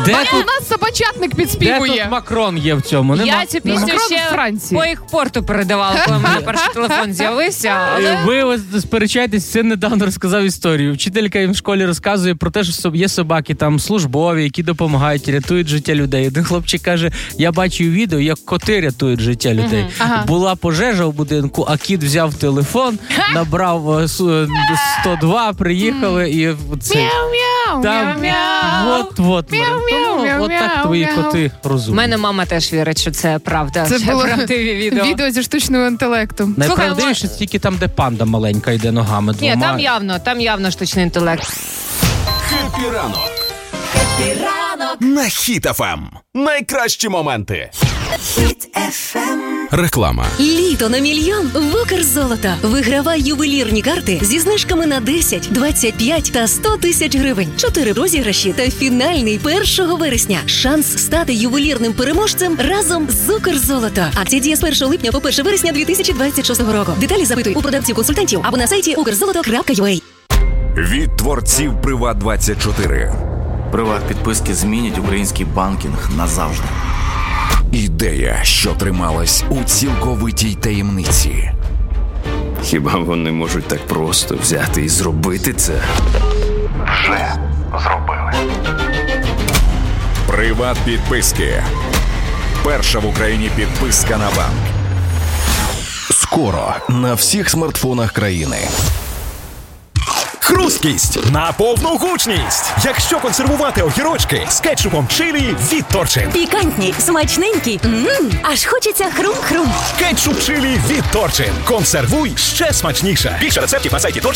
У нас собачатник підспівує. Де тут Макрон є в цьому? Я цю пісню ще по їх порту передавала, коли в мене перший телефон з'явився. Але... Ви ось сперечаєтесь, син недавно розказав історію. Вчителька їм в школі розказує про те, що є собаки там службові, які допомагають, рятують життя людей. Один хлопчик каже, я бачив відео, як коти рятують життя людей. Була пожежа в будинку, а кіт взяв телефон, набрав 102, приїхали і це... От так твої коти розумні. У мене мама теж вірить, що це правда. Це було правдиві відео зі штучним інтелектом. Найправдивіше тільки там, де панда маленька йде ногами двома. Ні, там явно штучний інтелект. Хеппі ранок. Хеппі ранок. На Хіт FM. Найкращі моменти. Хіт FM. Реклама. Літо на мільйон в Укрзолото. Вигравай ювелірні карти зі знижками на 10, 25 та 100 тисяч гривень. 4 розіграші та фінальний 1 вересня. Шанс стати ювелірним переможцем разом з Укрзолото. Акція діє з 1 липня по 1 вересня 2026 року. Деталі запитуй у продавців-консультантів або на сайті ukrzoloto.ua. Від творців Приват24. Приват-підписки змінять український банкінг назавжди. Ідея, що трималась у цілковитій таємниці. Хіба вони можуть так просто взяти і зробити це? Вже зробили. Приват-підписки. Перша в Україні підписка на банк. Скоро на всіх смартфонах країни. Хрусткість на повну гучність. Якщо консервувати огірочки з кетчупом чилі від Торчин. Пікантні, смачненькі. Аж хочеться хрум-хрум. Кетчуп чилі від Торчин. Консервуй ще смачніше. Більше рецептів на сайті Торчин.